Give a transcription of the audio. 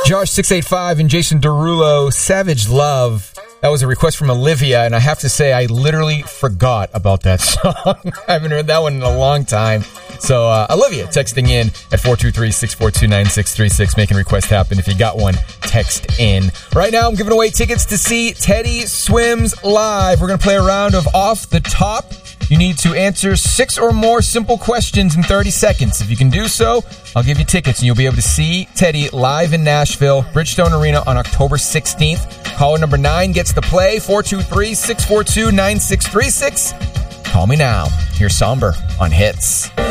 Josh685 and Jason Derulo, Savage Love. That was a request from Olivia, and I have to say, I literally forgot about that song. I haven't heard that one in a long time. So, Olivia, texting in at 423-642-9636, making request happen. If you got one, text in. Right now, I'm giving away tickets to see Teddy Swims live. We're going to play a round of Off the Top. You need to answer 6 or more simple questions in 30 seconds. If you can do so, I'll give you tickets, and you'll be able to see Teddy live in Nashville, Bridgestone Arena on October 16th. Caller number 9 gets to play, 423-642-9636. Call me now. Here's Somber on Hits.